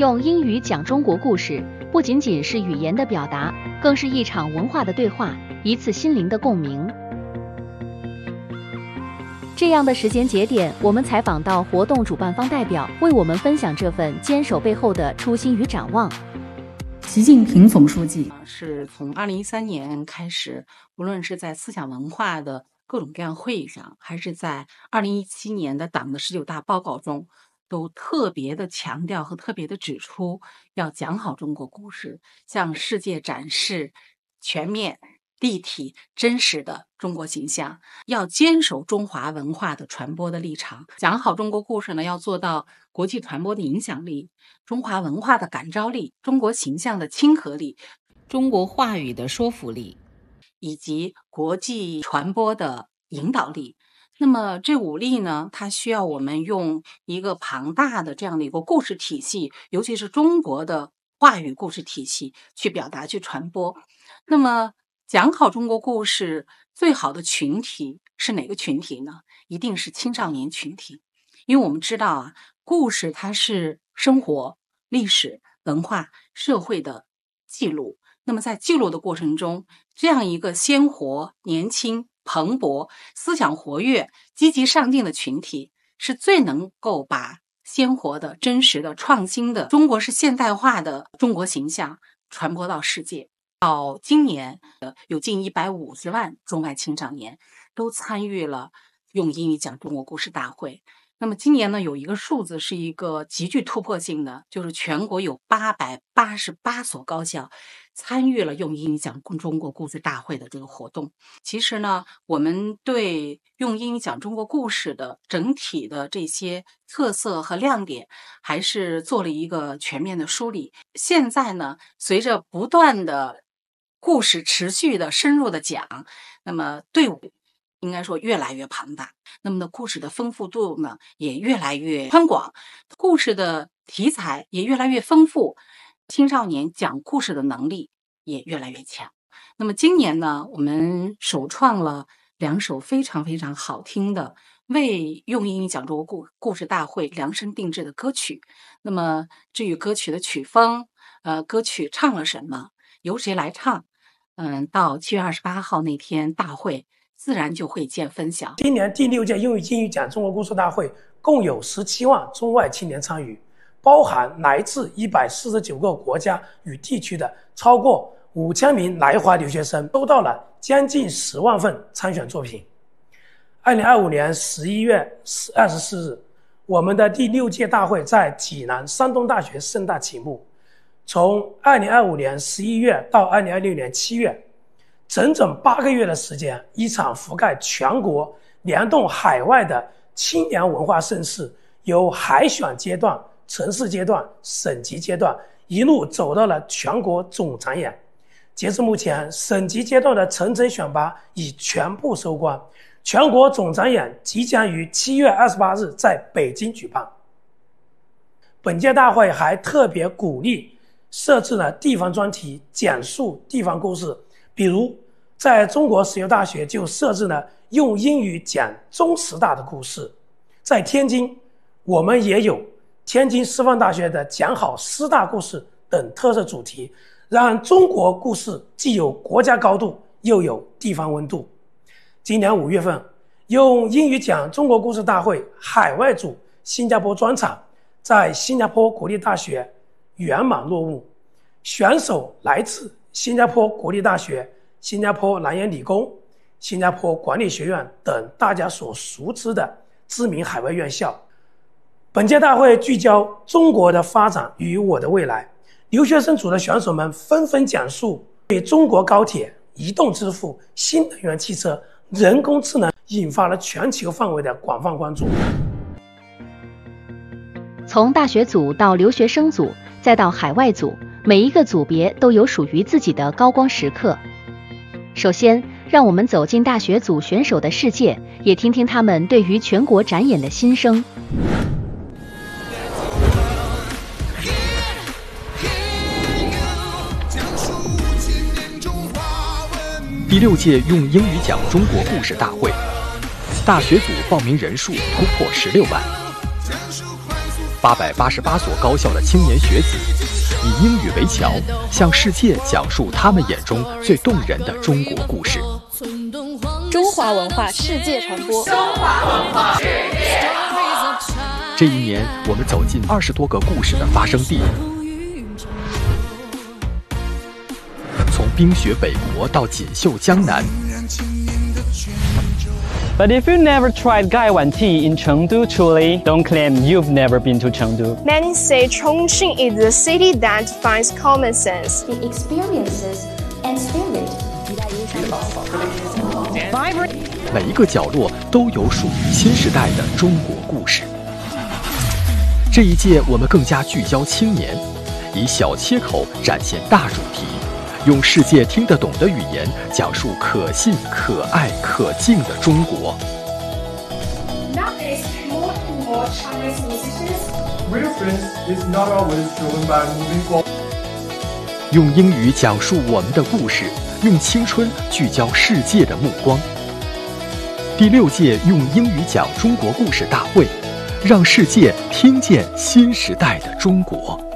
用英语讲中国故事，不仅仅是语言的表达，更是一场文化的对话，一次心灵的共鸣。这样的时间节点，我们采访到活动主办方代表，为我们分享这份坚守背后的初心与展望。 习近平总书记是从2013年开始，无论是在思想文化的各种各样会议上，还是在2017年的党的19大报告中，都特别的强调和特别的指出，要讲好中国故事，向世界展示全面、立体、真实的中国形象，要坚守中华文化的传播的立场。讲好中国故事呢，要做到国际传播的影响力、中华文化的感召力、中国形象的亲和力、中国话语的说服力，以及国际传播的引导力。那么这5力呢，它需要我们用一个庞大的这样的一个故事体系，尤其是中国的话语故事体系去表达、去传播。那么讲好中国故事最好的群体是哪个群体呢？一定是青少年群体。因为我们知道啊，故事它是生活、历史、文化、社会的记录。那么在记录的过程中，这样一个鲜活、年轻、蓬勃、思想活跃、积极上进的群体，是最能够把鲜活的、真实的、创新的中国式现代化的中国形象传播到世界。到今年有近150万中外青少年都参与了用英语讲中国故事大会。那么今年呢，有一个数字是一个极具突破性的，就是全国有888所高校参与了用英语讲中国故事大会的这个活动。其实呢，我们对用英语讲中国故事的整体的这些特色和亮点还是做了一个全面的梳理。现在呢，随着不断的故事持续的深入的讲，那么队伍应该说越来越庞大，那么呢，故事的丰富度呢也越来越宽广，故事的题材也越来越丰富，青少年讲故事的能力也越来越强。那么今年呢，我们首创了2首非常非常好听的为用英语讲中国故事大会量身定制的歌曲。那么至于歌曲的曲风，歌曲唱了什么，由谁来唱，到7月28号那天大会自然就会见分晓。 今年第6届英语讲中国故事大会共有17万中外青年参与，包含来自149个国家与地区的超过5000名来华留学生，收到了将近10万份参选作品。2025年11月24日，我们的第6届大会在济南山东大学盛大启幕。从2025年11月到2026年7月，整整8个月的时间，一场覆盖全国、联动海外的青年文化盛事，由海选阶段、城市阶段、省级阶段，一路走到了全国总展演。截至目前，省级阶段的层层选拔已全部收官，全国总展演即将于7月28日在北京举办。本届大会还特别鼓励设置了地方专题，讲述地方故事。比如在中国石油大学就设置了用英语讲中石大的故事，在天津我们也有天津师范大学的讲好师大故事等特色主题，让中国故事既有国家高度又有地方温度。今年5月份，用英语讲中国故事大会海外组新加坡专场在新加坡国立大学圆满落幕，选手来自新加坡国立大学、新加坡南洋理工、新加坡管理学院等大家所熟知的知名海外院校。本届大会聚焦中国的发展与我的未来，留学生组的选手们纷纷讲述对中国高铁、移动支付、新能源汽车、人工智能引发了全球范围的广泛关注。 从大学组到留学生组，再到海外组，每一个组别都有属于自己的高光时刻。首先，让我们走进大学组选手的世界，也听听他们对于全国展演的心声。 第6届用英语讲中国故事大会，大学组报名人数突破16万。 888所高校的青年学子，以英语为桥，向世界讲述他们眼中最动人的中国故事。 中华文化世界传播。中华文化世界传播。 这一年，我们走进20多个故事的发生地，从冰雪北国到锦绣江南。 But if you never tried Gaiwan tea in Chengdu, truly don't claim you've never been to Chengdu. Many say Chongqing is the city that defines common sense. The experiences and spirit. 每一个角落都有属于新时代的中国故事。这一届我们更加聚焦青年，以小切口展现大主题，用世界听得懂的语言讲述可信、可爱、可敬的中国。 Nowadays, more and more Chinese musicians. Real strength is not always driven by moving forward. 用英语讲述我们的故事，用青春聚焦世界的目光。第6届用英语讲中国故事大会，让世界听见新时代的中国。